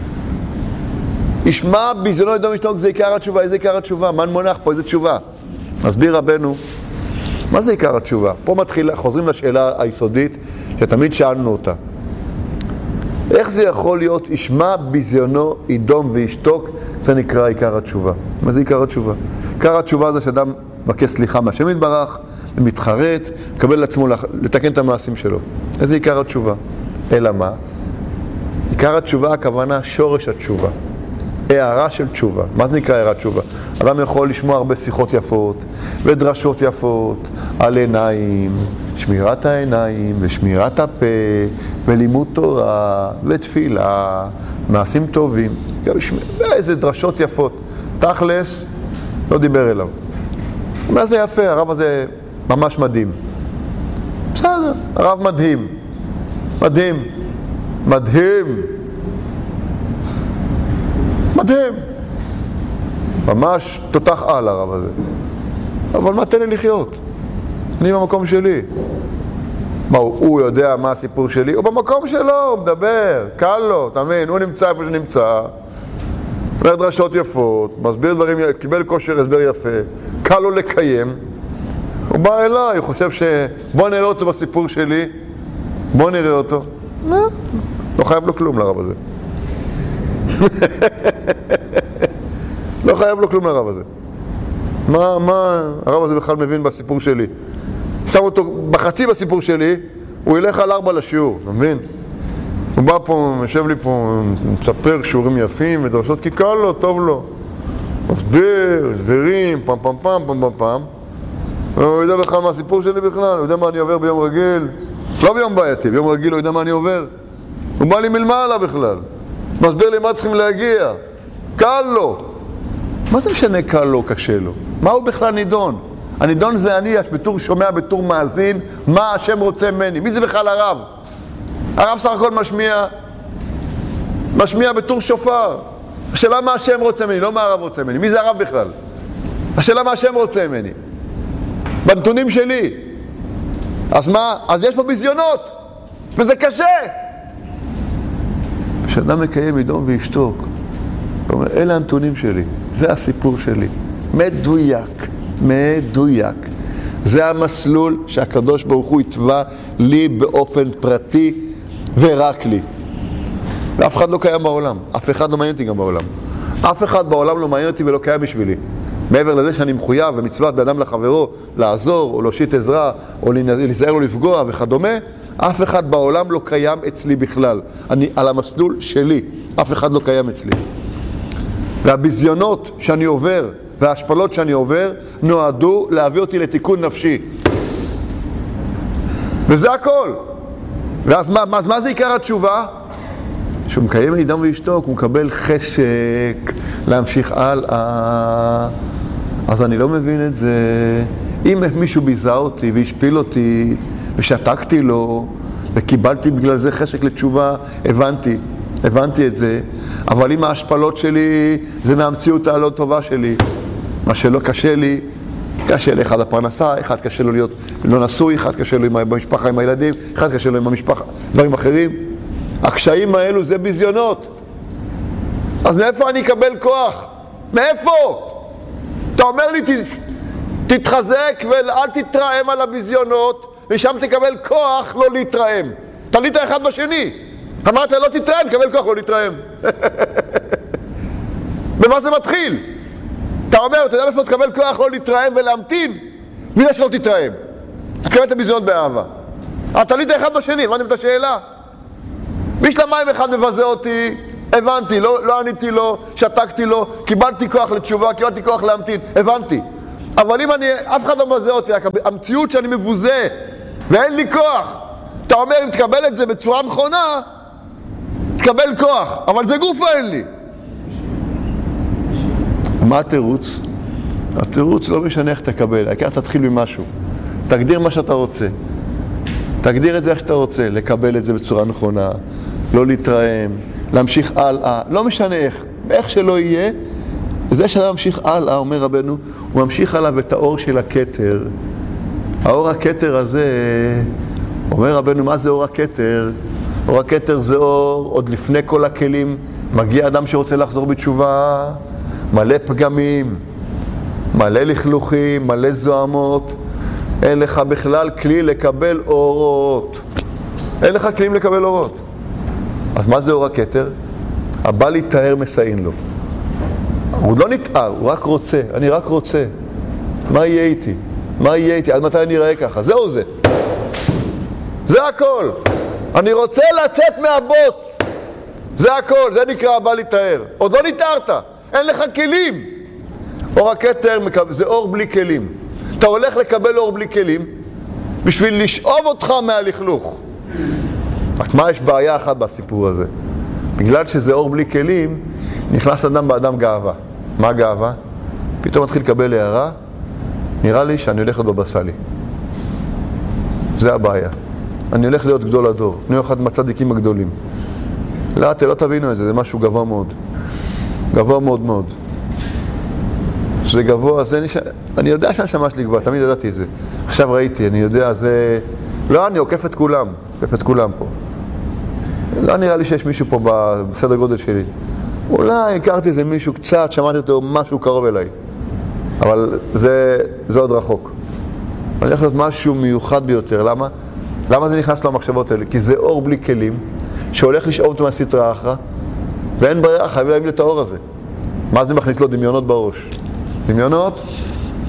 ישמע בינו ידום וישתוק, זה עיקר התשובה. איזה עיקר התשובה? מה מונח פה? איזה תשובה? מסביר רבנו, מה זה עיקר התשובה? פה מתחילה, חוזרים לשאלה היסודית שתמיד שאלנו אותה. איך זה יכול להיות ישמע ביזיונו ידום וישתוק? זה נקרא עיקר התשובה. מה זה עיקר התשובה? עיקר התשובה זה שאדם מבקש סליחה מהשם יתברך, ומתחרט, מקבל לעצמו לתקן את המעשים שלו. איזה עיקר התשובה? אלא מה? עיקר התשובה, הכוונה שורש התשובה. הערה של תשובה. מה זה נקרא הערת תשובה? אדם יכול לשמוע הרבה שיחות יפות ודרשות יפות על עיניים, שמירת העיניים ושמירת הפה ולימוד תורה ותפילה, מעשים טובים, איזה דרשות יפות. תכלס, לא דיבר אליו. מה זה יפה? הרב הזה ממש מדהים. בסדר, הרב מדהים. מדהים. מדהים. מדהים. ממש תותח על הרב הזה. אבל מה תן לי לחיות? אני במקום שלי. מה, הוא, הוא יודע מה הסיפור שלי? הוא במקום שלו, הוא מדבר, קל לו, תאמין, הוא נמצא איפה שנמצא. אומר דרשות יפות, מסביר דברים, קיבל כושר הסבר יפה, קל לו לקיים. הוא בא אליי, הוא חושב ש... בוא נראה אותו בסיפור שלי, בוא נראה אותו. לא חייב לו כלום לרב הזה. לא חייב לו כלום לרב הזה. מה, מה הרב הזה בכלל מבין בסיפור שלי? שם אותו בחצי בסיפור שלי, הוא ילך על ארבע לשיעור, אתה מבין? הוא בא פה, יושב לי פה, מספר שיעורים יפים ודרשות, כי קל לו, טוב לו. מסביר, דברים, פעם פעם פעם פעם פעם פעם. הוא יודע בכלל מה הסיפור שלי בכלל, הוא יודע מה אני עובר ביום רגיל. לא ביום בעייתי, ביום רגיל הוא יודע מה אני עובר. הוא בא לי מלמעלה בכלל. מסביר לי מה צריכים להגיע. קל לו. מה זה משנה קל לו, קשה לו? מה הוא בכלל נידון? הנידון זה אני, בתור שומע, בתור מאזין, מה השם רוצה ממני. מי זה בכלל הרב? הרב סך הכל משמיע, משמיע בתור שופר. השאלה מה השם רוצה ממני, לא מה הרב רוצה ממני. מי זה הרב בכלל? השאלה מה השם רוצה ממני. בנתונים שלי. אז מה? אז יש פה ביזיונות. וזה קשה. כשאדם מקיים ידום וישתוק, הוא אומר, אלה הנתונים שלי. זה הסיפור שלי. מדויק. מדויק. זה המסלול שהקדוש ברוך הוא יתווה לי באופן פרטי ורק לי. ואף אחד לא קיים בעולם. אף אחד לא מעניין אותי גם בעולם. אף אחד בעולם לא מעניין אותי ולא קיים בשבילי. מעבר לזה שאני מחויב במצוות באדם לחברו לעזור או להושיט עזרה או להיזהר לו לפגוע וכדומה, אף אחד בעולם לא קיים אצלי בכלל. אני על המסלול שלי. אף אחד לא קיים אצלי. והביזיונות שאני עובר וההשפלות שאני עובר נועדו להביא אותי לתיקון נפשי. וזה הכל. ואז מה, מה, מה זה עיקר התשובה? שהוא מקיים ידם וישתוק, הוא מקבל חשק להמשיך הלאה. אז אני לא מבין את זה. אם מישהו ביזה אותי והשפיל אותי ושתקתי לו וקיבלתי בגלל זה חשק לתשובה, הבנתי, הבנתי את זה. אבל אם ההשפלות שלי זה מהמציאות הלא טובה שלי, מה שלא קשה לי, קשה לאחד הפרנסה, אחד קשה לו להיות לא נשוי, אחד קשה לו עם המשפחה, עם הילדים, אחד קשה לו עם המשפחה, דברים אחרים. הקשיים האלו זה ביזיונות. אז מאיפה אני אקבל כוח? מאיפה? אתה אומר לי, תתחזק ואל תתרעם על הביזיונות, ושם תקבל כוח לא להתרעם. תלית אחד בשני. אמרת לא תתרעם, תקבל כוח לא להתרעם. במה זה מתחיל? אתה אומר, אתה יודע איפה תקבל כוח לא להתרעם ולהמתין? מי זה שלא תתרעם? תקבל את הביזיונות באהבה. אתה תלית אחד בשני, הבנתם את השאלה? בשלמיים אחד מבזה אותי, הבנתי, לא, לא עניתי לו, שתקתי לו, קיבלתי כוח לתשובה, קיבלתי כוח להמתין, הבנתי. אבל אם אני, אף אחד לא מבזה אותי, המציאות שאני מבוזה ואין לי כוח, אתה אומר, אם תקבל את זה בצורה נכונה, תקבל כוח, אבל זה גוף אין לי. מה התירוץ? התירוץ לא משנה איך תקבל, העיקר תתחיל ממשהו. תגדיר מה שאתה רוצה. תגדיר את זה איך שאתה רוצה, לקבל את זה בצורה נכונה, לא להתרעם, להמשיך הלאה, לא משנה איך, איך שלא יהיה, זה שאתה ממשיך הלאה, אומר רבנו, הוא ממשיך עליו את האור של הכתר. האור הכתר הזה, אומר רבנו, מה זה אור הכתר? אור הכתר זה אור, עוד לפני כל הכלים, מגיע אדם שרוצה לחזור בתשובה, מלא פגמים, מלא לכלוכים, מלא זוהמות, אין לך בכלל כלי לקבל אורות. אין לך כלים לקבל אורות. אז מה זה אור הכתר? הבא להתאר מסעין לו. הוא לא נתאר, הוא רק רוצה. אני רק רוצה. מה יהיה איתי? מה יהיה איתי? עד מתי אני אראה ככה? זהו זה. זה הכל. אני רוצה לצאת מהבוץ. זה הכל. זה נקרא הבא להתאר. עוד לא נתארת. אין לך כלים. אור הכתר זה אור בלי כלים. אתה הולך לקבל אור בלי כלים בשביל לשאוב אותך מהלכלוך. רק מה יש בעיה אחת בסיפור הזה? בגלל שזה אור בלי כלים, נכנס אדם באדם גאווה. מה גאווה? פתאום מתחיל לקבל הערה, נראה לי שאני הולך להיות בבא סאלי. זה הבעיה. אני הולך להיות גדול הדור. אני הולך להיות מהצדיקים הגדולים. לא, אתם לא תבינו את זה, זה משהו גבוה מאוד. גבוה מאוד מאוד. זה גבוה, זה נש... אני יודע שהנשמה שלי גבוה, תמיד ידעתי את זה. עכשיו ראיתי, אני יודע, זה... לא, אני עוקף את כולם, עוקף את כולם פה. לא נראה לי שיש מישהו פה בסדר גודל שלי. אולי הכרתי איזה מישהו קצת, שמעתי אותו משהו קרוב אליי. אבל זה, זה עוד רחוק. אני הולך להיות משהו מיוחד ביותר. למה? למה זה נכנס לו המחשבות האלה? כי זה אור בלי כלים, שהולך לשאוב אותו מהסטרא אחרא, ואין ברירה, חייבים להביא את האור הזה. מה זה מכניס לו? דמיונות בראש. דמיונות?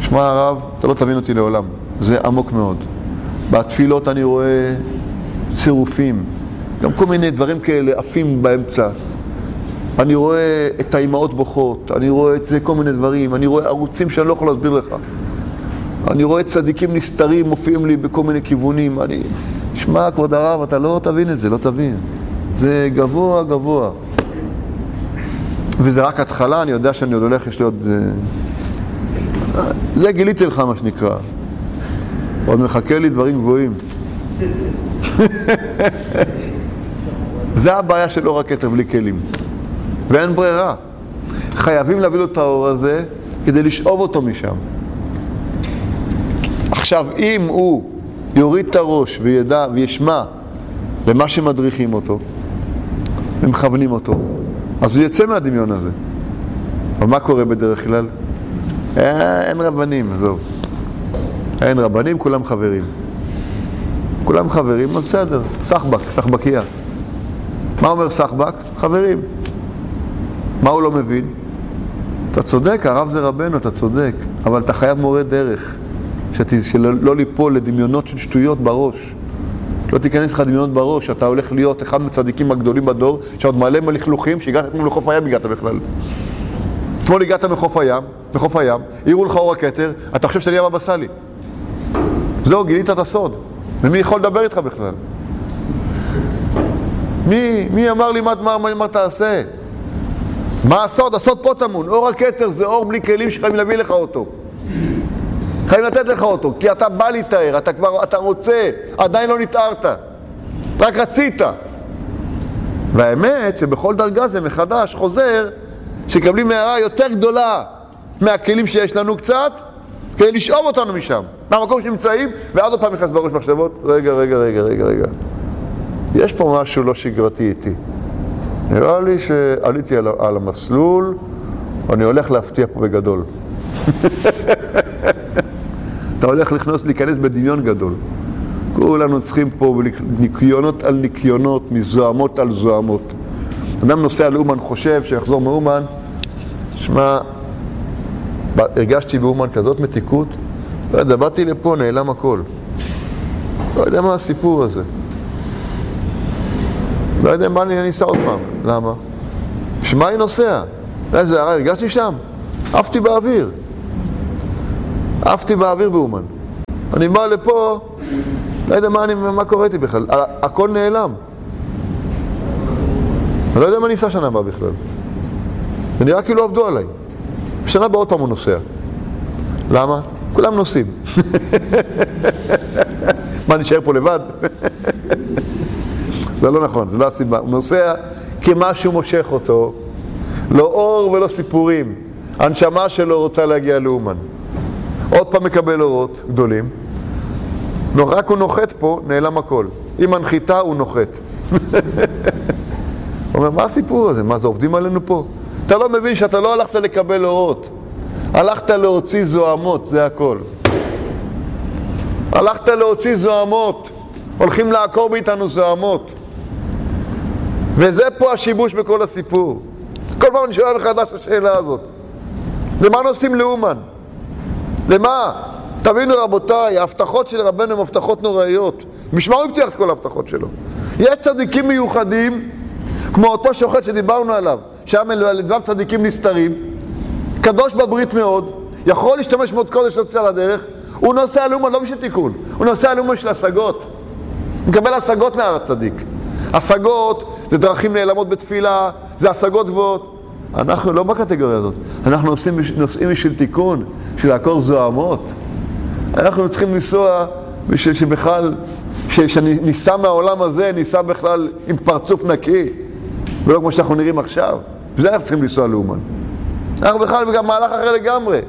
שמע הרב, אתה לא תבין אותי לעולם, זה עמוק מאוד. בתפילות אני רואה צירופים, גם כל מיני דברים כאלה עפים באמצע. אני רואה את האימהות בוכות, אני רואה את זה כל מיני דברים, אני רואה ערוצים שאני לא יכול להסביר לך. אני רואה צדיקים נסתרים, מופיעים לי בכל מיני כיוונים. אני... שמע, כבוד הרב, אתה לא תבין את זה, לא תבין. זה גבוה, גבוה. וזה רק התחלה, אני יודע שאני עוד הולך, יש לי עוד... זה גיליתי לך, מה שנקרא. עוד מחכה לי דברים גבוהים. זה הבעיה של אור הכתר בלי כלים. ואין ברירה. חייבים להביא לו את האור הזה כדי לשאוב אותו משם. עכשיו, אם הוא יוריד את הראש וידע וישמע למה שמדריכים אותו ומכוונים אותו, אז הוא יצא מהדמיון הזה. אבל מה קורה בדרך כלל? אין רבנים, זהו. אין רבנים, כולם חברים. כולם חברים, אז בסדר. סחבק, סחבקיה. מה אומר סחבק? חברים. מה הוא לא מבין? אתה צודק, הרב זה רבנו, אתה צודק. אבל אתה חייב מורה דרך. שלא לא ליפול לדמיונות של שטויות בראש. לא תיכנס לך דמיונות בראש, שאתה הולך להיות אחד מהצדיקים הגדולים בדור, שעוד מעלה מלכלוכים, שהגעת אתמול לחוף הים, הגעת בכלל. אתמול הגעת מחוף הים, מחוף הים, העירו לך אור הכתר, אתה חושב שאני הבא בסלי. זהו, גילית את הסוד. ומי יכול לדבר איתך בכלל? מי, מי אמר לי מה, מה, מה, מה תעשה? מה הסוד? הסוד פה טמון. אור הכתר זה אור בלי כלים שחייבים להביא לך אותו. חייבים לתת לך אותו, כי אתה בא להתאר, אתה כבר, אתה רוצה, עדיין לא נתארת. רק רצית. והאמת שבכל דרגה זה מחדש חוזר, שקבלים מהרה יותר גדולה מהכלים שיש לנו קצת, כדי לשאוב אותנו משם, מהמקום שנמצאים, ועד עוד פעם נכנס בראש מחשבות, רגע, רגע, רגע, רגע, רגע. יש פה משהו לא שגרתי איתי. נראה לי שעליתי על, על המסלול, אני הולך להפתיע פה בגדול. אתה הולך לכנוס, להיכנס בדמיון גדול. כולנו צריכים פה ניקיונות על ניקיונות, מזוהמות על זוהמות. אדם נוסע לאומן חושב שיחזור מאומן, שמע, הרגשתי באומן כזאת מתיקות, לא יודע, באתי לפה, נעלם הכל. לא יודע מה הסיפור הזה. לא יודע מה אני אסע עוד פעם. למה? שמה אני נוסע? איזה הרע, הרגשתי שם? עפתי באוויר. עפתי באוויר באומן. אני בא לפה, לא יודע מה, אני, מה קוראתי בכלל. הכל נעלם. אני לא יודע מה אני אסע שנה הבאה בכלל. זה נראה כאילו עבדו עליי. בשנה הבאה עוד פעם הוא נוסע. למה? כולם נוסעים. מה, נשאר פה לבד? זה לא נכון, זה לא הסיבה. הוא נוסע כמשהו מושך אותו, לא אור ולא סיפורים. הנשמה שלו רוצה להגיע לאומן. עוד פעם מקבל אורות גדולים. רק הוא נוחת פה, נעלם הכל. עם הנחיתה הוא נוחת. הוא אומר, מה הסיפור הזה? מה זה, עובדים עלינו פה? אתה לא מבין שאתה לא הלכת לקבל אורות. הלכת להוציא זוהמות, זה הכל. הלכת להוציא זוהמות. הולכים לעקור מאיתנו זוהמות. וזה פה השיבוש בכל הסיפור. כל פעם אני שואל מחדש השאלה הזאת. למה נוסעים לאומן? למה? תבינו רבותיי, ההבטחות של רבנו הן הבטחות נוראיות. בשמה הוא הבטיח את כל ההבטחות שלו. יש צדיקים מיוחדים, כמו אותו שוחט שדיברנו עליו, שם לדבר צדיקים נסתרים, קדוש בברית מאוד, יכול להשתמש מאוד קודש להוציא על הדרך, הוא נוסע לאומן לא בשביל תיקון, הוא נוסע לאומן של השגות. הוא מקבל השגות מהר הצדיק. השגות זה דרכים נעלמות בתפילה, זה השגות גבוהות. אנחנו לא בקטגוריה הזאת. אנחנו נוסעים, נוסעים בשביל תיקון, בשביל לעקור זוהמות. אנחנו צריכים לנסוע בשביל שבכלל, שאני ניסע מהעולם הזה, ניסע בכלל עם פרצוף נקי, ולא כמו שאנחנו נראים עכשיו. וזה אנחנו צריכים לנסוע לאומן. אנחנו בכלל וגם מהלך אחר לגמרי.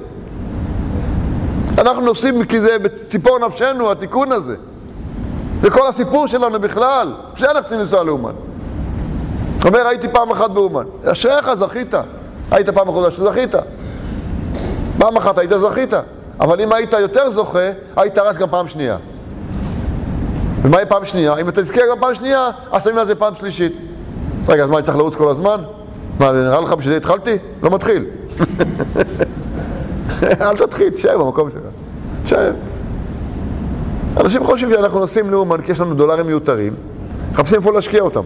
אנחנו נוסעים כי זה בציפור נפשנו, התיקון הזה. זה כל הסיפור שלנו בכלל. בשביל אנחנו צריכים לנסוע לאומן. אומר, הייתי פעם אחת באומן. אשריך, זכית. היית פעם אחת שזכית. פעם אחת היית זכית. אבל אם היית יותר זוכה, היית רץ גם פעם שנייה. ומה היא פעם שנייה? אם אתה תזכיר גם פעם שנייה, אז שמים על זה פעם שלישית. רגע, אז מה, אני צריך לרוץ כל הזמן? מה, נראה לך בשביל זה התחלתי? לא מתחיל. אל תתחיל, תשאר במקום שלך. תשאר. אנשים חושבים שאנחנו נוסעים לאומן כי יש לנו דולרים מיותרים, חפשים איפה להשקיע אותם.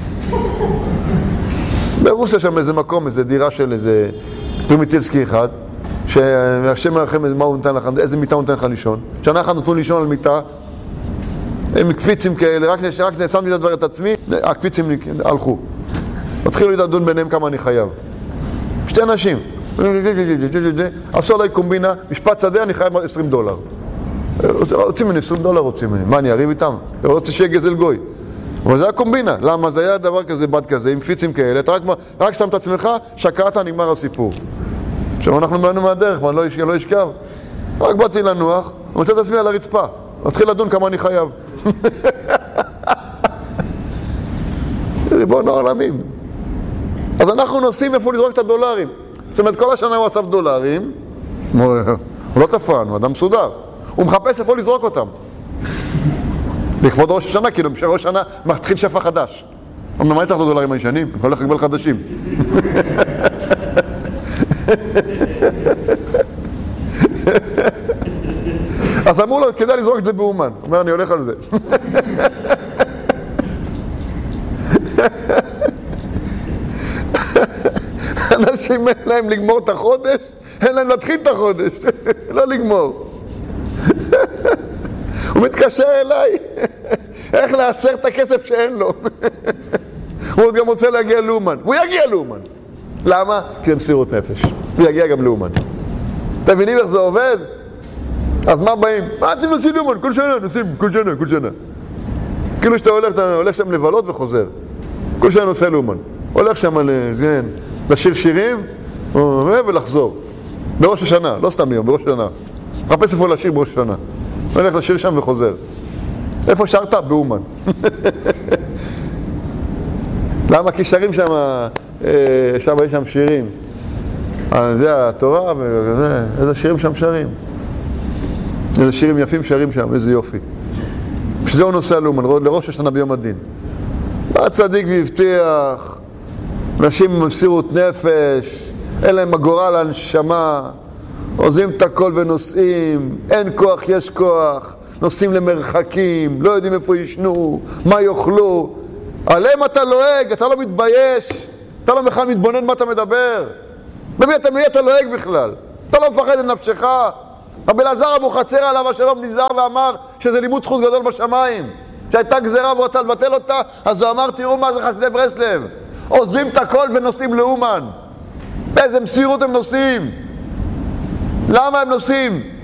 ברוסיה שם איזה מקום, איזה דירה של איזה פרימיטיבסקי אחד, שהשם מרחם מה הוא נתן לך, איזה מיטה הוא נתן לך לישון. שנה אחת נתנו לישון על מיטה, הם קפיצים כאלה, רק, רק שמתי את הדבר את עצמי, הקפיצים הלכו. התחילו לדון ביניהם כמה אני חייב. שתי אנשים. עשו עליי קומבינה, משפט שדה, אני חייב עשרים דולר. רוצים ממני, עשרים דולר רוצים ממני. מה, אני אריב איתם? אני רוצה שיהיה גזל גוי. אבל זה היה קומבינה. למה? זה היה דבר כזה, בד כזה, עם קפיצים כאלה. אתה רק, רק שם את עצמך, שקעת, נגמר הסיפור. עכשיו אנחנו באנו מהדרך, מה, לא, לא ישכב. רק באתי לנוח, מצא את עצמי על הרצפה. מתחיל לדון כמה אני חייב. ריבון העולמים. אז אנחנו נוסעים איפה לזרוק את הדולרים. זאת אומרת, כל השנה הוא אסף דולרים, הוא לא תפן, הוא אדם מסודר. הוא מחפש איפה לזרוק אותם. לכבוד ראש השנה, כאילו, בשביל ראש השנה מתחיל שפע חדש. אמר, מה אני צריך את הדולרים הישנים? אני הולך לקבל חדשים. אז אמרו לו, כדאי לזרוק את זה באומן. הוא אומר, אני הולך על זה. אנשים אין להם לגמור את החודש, אין להם להתחיל את החודש, לא לגמור. הוא מתקשר אליי, איך לאסר את הכסף שאין לו. הוא עוד גם רוצה להגיע לאומן, הוא יגיע לאומן. למה? כי זה מסירות נפש, הוא יגיע גם לאומן. אתם מבינים איך זה עובד? אז מה באים? מה אתם נוסעים לאומן? כל שנה נוסעים, כל שנה, כל שנה. כאילו שאתה הולך, אתה הולך שם לבלות וחוזר. כל שנה נוסע לאומן. הולך שם לשיר שירים ולחזור. בראש השנה, לא סתם יום, בראש השנה. מחפש איפה לשיר בראש השנה. הולך לשיר שם וחוזר. איפה שרת? באומן. למה? כי שרים שם, שם יש שם שירים. זה התורה, איזה שירים שם שרים. איזה שירים יפים שרים שם, איזה יופי. בשביל זה הוא נוסע לאומן, לראש השנה ביום הדין. הצדיק והבטיח, אנשים עם מסירות נפש, אין להם אגורה להנשמה, עוזבים את הכל ונוסעים, אין כוח, יש כוח, נוסעים למרחקים, לא יודעים איפה ישנו, מה יאכלו. עליהם אתה לועג, אתה לא מתבייש, אתה לא בכלל מתבונן מה אתה מדבר. במי אתה, מי אתה לועג בכלל? אתה לא מפחד את נפשך. רבי אלעזר אבוחצירא עליו השלום נזהר ואמר שזה לימוד זכות גדול בשמיים. שהייתה גזירה והוא רצה לבטל אותה, אז הוא אמר, תראו מה זה חסידי ברסלב. עוזבים את הכל ונוסעים לאומן. באיזה מסירות הם נוסעים? למה הם נוסעים?